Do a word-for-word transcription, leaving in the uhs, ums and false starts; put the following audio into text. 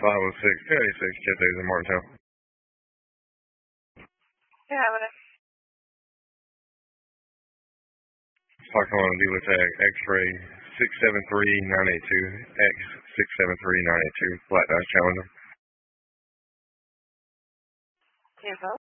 five oh six, two eighty-six, Jet Days in Martintown. You have it. Talking on a dealer tag, X-ray six seven three nine eight two, X six seven three nine eight two, Flat Dodge Challenger. Info.